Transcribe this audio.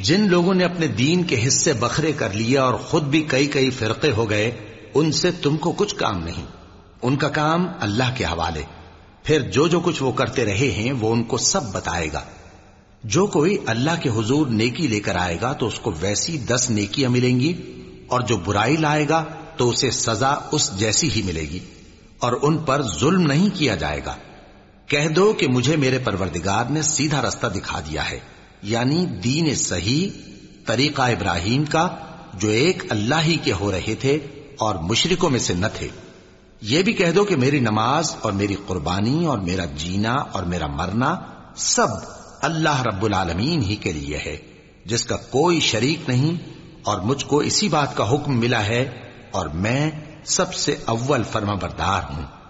जिन लोगों ने अपने दीन के हिस्से बखरे कर लिए और खुद भी कई कई फिरके हो गए, उनसे तुमको कुछ काम नहीं, उनका काम अल्लाह के हवाले। फिर जो जो कुछ वो करते रहे हैं वो उनको सब बताएगा। जो कोई अल्लाह के हुजूर नेकी लेकर आएगा तो उसको वैसी 10 नेकियां मिलेंगी, और जो बुराई लाएगा तो उसे सजा उस जैसी ही मिलेगी, और उन पर जुल्म नहीं किया जाएगा। कह दो कि मुझे मेरे परवरदिगार ने सीधा रास्ता दिखा दिया है, यानी दीन सही, तरीका इब्राहिम का, जो एक अल्लाह ही के हो रहे थे और मुशरिकों में से न थे। यह भी कह दो कि मेरी नमाज और मेरी कुर्बानी और मेरा जीना और मेरा मरना सब अल्लाह रब्बुल आलमीन ही के लिए है, जिसका कोई शरीक नहीं, और मुझको इसी बात का हुक्म मिला है, और मैं सबसे अव्वल फर्माबरदार हूं।